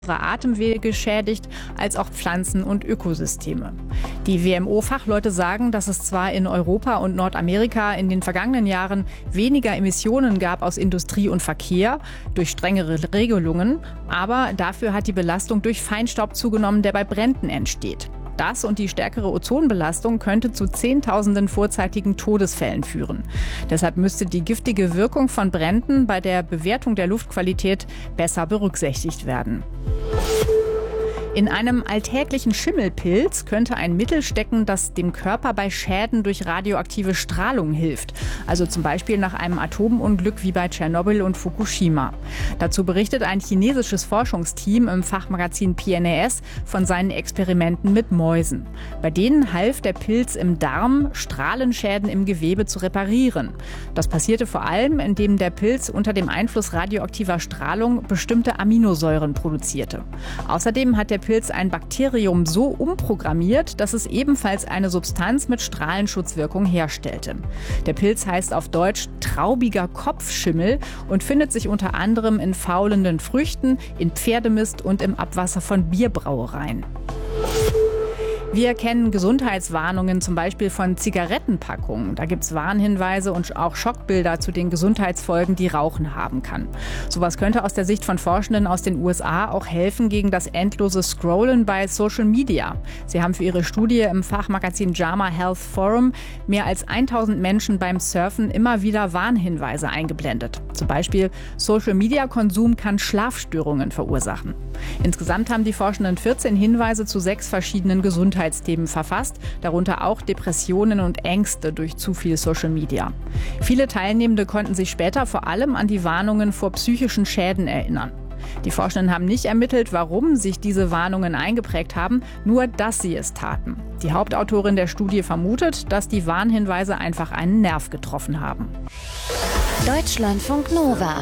Atemwege schädigt, als auch Pflanzen und Ökosysteme. Die WMO-Fachleute sagen, dass es zwar in Europa und Nordamerika in den vergangenen Jahren weniger Emissionen gab aus Industrie und Verkehr durch strengere Regelungen, aber dafür hat die Belastung durch Feinstaub zugenommen, der bei Bränden entsteht. Das und die stärkere Ozonbelastung könnte zu Zehntausenden vorzeitigen Todesfällen führen. Deshalb müsste die giftige Wirkung von Bränden bei der Bewertung der Luftqualität besser berücksichtigt werden. In einem alltäglichen Schimmelpilz könnte ein Mittel stecken, das dem Körper bei Schäden durch radioaktive Strahlung hilft. Also zum Beispiel nach einem Atomunglück wie bei Tschernobyl und Fukushima. Dazu berichtet ein chinesisches Forschungsteam im Fachmagazin PNAS von seinen Experimenten mit Mäusen. Bei denen half der Pilz im Darm, Strahlenschäden im Gewebe zu reparieren. Das passierte vor allem, indem der Pilz unter dem Einfluss radioaktiver Strahlung bestimmte Aminosäuren produzierte. Außerdem hat der Pilz ein Bakterium so umprogrammiert, dass es ebenfalls eine Substanz mit Strahlenschutzwirkung herstellte. Der Pilz heißt auf Deutsch traubiger Kopfschimmel und findet sich unter anderem in faulenden Früchten, in Pferdemist und im Abwasser von Bierbrauereien. Wir kennen Gesundheitswarnungen zum Beispiel von Zigarettenpackungen. Da gibt es Warnhinweise und auch Schockbilder zu den Gesundheitsfolgen, die Rauchen haben kann. Sowas könnte aus der Sicht von Forschenden aus den USA auch helfen gegen das endlose Scrollen bei Social Media. Sie haben für ihre Studie im Fachmagazin JAMA Health Forum mehr als 1000 Menschen beim Surfen immer wieder Warnhinweise eingeblendet. Zum Beispiel Social-Media-Konsum kann Schlafstörungen verursachen. Insgesamt haben die Forschenden 14 Hinweise zu 6 verschiedenen Gesundheitsthemen verfasst, darunter auch Depressionen und Ängste durch zu viel Social Media. Viele Teilnehmende konnten sich später vor allem an die Warnungen vor psychischen Schäden erinnern. Die Forschenden haben nicht ermittelt, warum sich diese Warnungen eingeprägt haben, nur dass sie es taten. Die Hauptautorin der Studie vermutet, dass die Warnhinweise einfach einen Nerv getroffen haben. Deutschlandfunk Nova